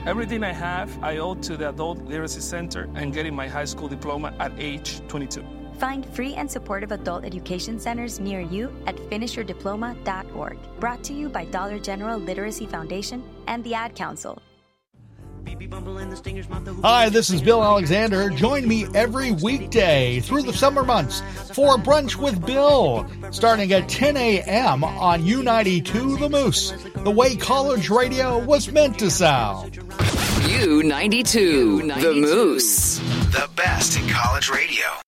Everything I have, I owe to the Adult Literacy Center and getting my high school diploma at age 22. Find free and supportive adult education centers near you at finishyourdiploma.org. Brought to you by Dollar General Literacy Foundation and the Ad Council. Hi, this is Bill Alexander. Join me every weekday through the summer months for Brunch with Bill, starting at 10 a.m. on U92 The Moose, the way college radio was meant to sound. U92 The Moose. The best in college radio.